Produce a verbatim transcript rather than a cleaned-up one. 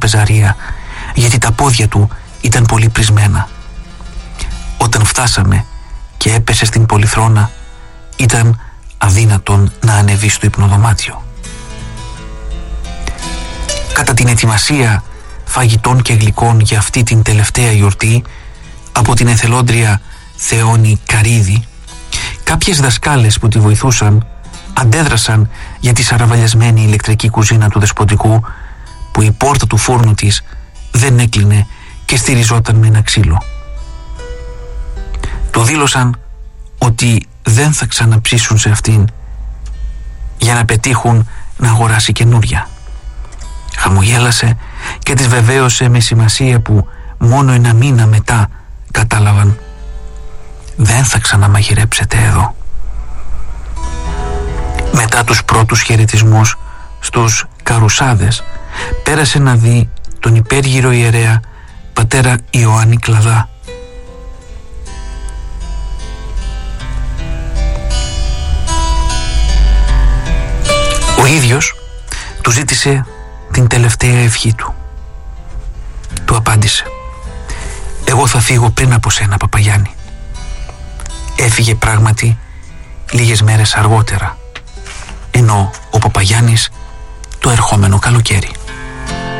τραπεζαρία, γιατί τα πόδια του ήταν πολύ πρισμένα. Όταν φτάσαμε και έπεσε στην πολυθρόνα, ήταν αδύνατον να ανεβεί στο υπνοδωμάτιο. Κατά την ετοιμασία φαγητών και γλυκών για αυτή την τελευταία γιορτή από την εθελόντρια Θεόνη Καρίδη, κάποιες δασκάλες που τη βοηθούσαν αντέδρασαν για τη σαραβαλιασμένη ηλεκτρική κουζίνα του δεσποτικού, που η πόρτα του φούρνου της δεν έκλεινε και στηριζόταν με ένα ξύλο. Του δήλωσαν ότι δεν θα ξαναψήσουν σε αυτήν για να πετύχουν να αγοράσει καινούρια. Χαμογέλασε και τις βεβαίωσε με σημασία που μόνο ένα μήνα μετά κατάλαβαν: δεν θα ξαναμαγειρέψετε εδώ. Μετά τους πρώτους χαιρετισμούς στους καρουσάδες, πέρασε να δει τον υπέργυρο ιερέα πατέρα Ιωάννη Κλαδά. Ο ίδιος του ζήτησε την τελευταία ευχή του. Του απάντησε: εγώ θα φύγω πριν από σένα, Παπαγιάννη. Έφυγε πράγματι λίγες μέρες αργότερα, ενώ ο Παπαγιάννης το ερχόμενο καλοκαίρι.